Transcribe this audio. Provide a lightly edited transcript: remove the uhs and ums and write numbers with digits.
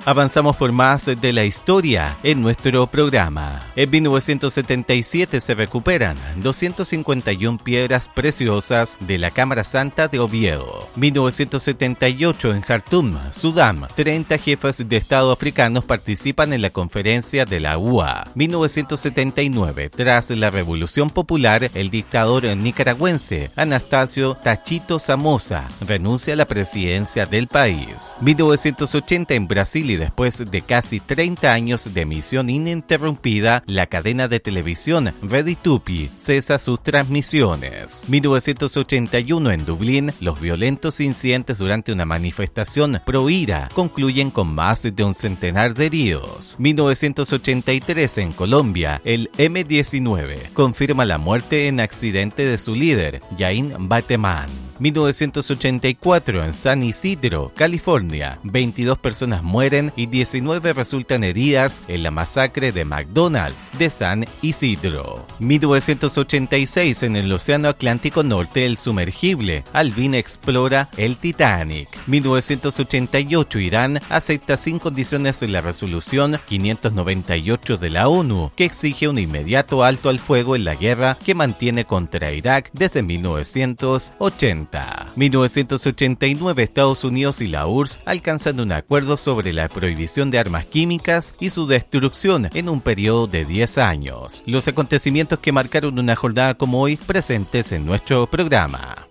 Avanzamos por más de la historia en nuestro programa. En 1977 se recuperan 251 piedras preciosas de la Cámara Santa de Oviedo. 1978 en Jartum, Sudán, 30 jefes de Estado africanos participan en la conferencia de la UA. 1979, tras la Revolución Popular, el dictador nicaragüense Anastasio Tachito Somoza renuncia a la presidencia del país. 1980 en Brasil, y después de casi 30 años de emisión ininterrumpida, la cadena de televisión RediTupi cesa sus transmisiones. 1981 en Dublín, los violentos incidentes durante una manifestación pro IRA concluyen con más de un centenar de heridos. 1983 en Colombia, el M-19 confirma la muerte en accidente de su líder, Yain Bateman. 1984 en San Isidro, California, 22 personas mueren y 19 resultan heridas en la masacre de McDonald's de San Isidro. 1986 en el Océano Atlántico Norte, el sumergible Alvin explora el Titanic. 1988 Irán acepta sin condiciones la resolución 598 de la ONU que exige un inmediato alto al fuego en la guerra que mantiene contra Irak desde 1980. 1989 Estados Unidos y la URSS alcanzan un acuerdo sobre la prohibición de armas químicas y su destrucción en un periodo de 10 años. Los acontecimientos que marcaron una jornada como hoy presentes en nuestro programa.